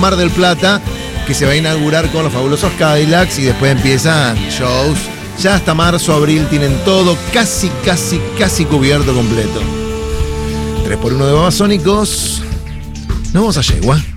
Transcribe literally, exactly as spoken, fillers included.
Mar del Plata, que se va a inaugurar con los fabulosos Cadillacs y después empiezan shows. Ya hasta marzo, abril tienen todo casi, casi, casi cubierto completo. tres por uno de Babasónicos. Nos vamos a Yegua.